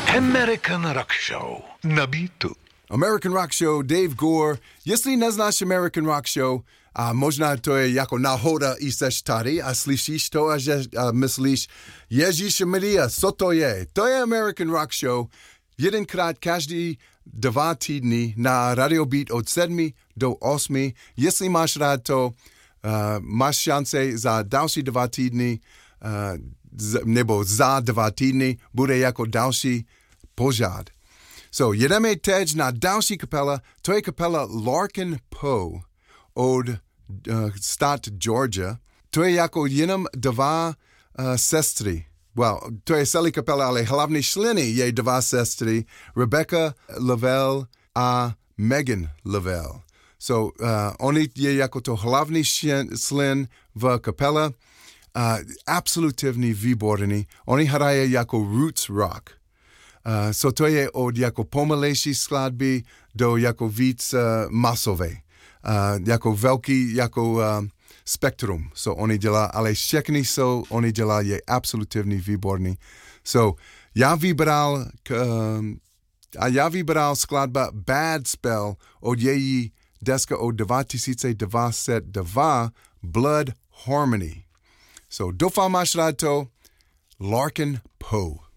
American Rock Show na Beatu. American Rock Show, Dave Gore. Jestli neznáš American Rock Show, a možná to je jako náhoda i seš tady a slyšíš to a že myslíš, Ježíš Maria, co to je? To je American Rock Show. Jedenkrát každý 2 týdny na Radio Beat od 7 do 8. Jestli máš rád to, máš šance za další 2 týdny, nebo za 2 týdny bude jako další pořád. So, jedeme teď na další kapela, to je kapela Larkin Poe od stát Georgia. To je jako jenom 2 sestry. Well, to je celý kapela, ale hlavní členy je 2 sestry, Rebecca Lavelle a Megan Lavelle. So, oni je jako to hlavní člen v kapele, absolutně výborný. Oni hrají jako roots rock. So to je od jako pomalejší skladby do jako víc masové. Jako velký jako spektrum. So oni dělá, ale všechny oni dělá je absolutně výborný. So já vybral skladba Bad Spell od její deska od 2022 Blood Harmony. So doufám máš rád to Larkin Poe.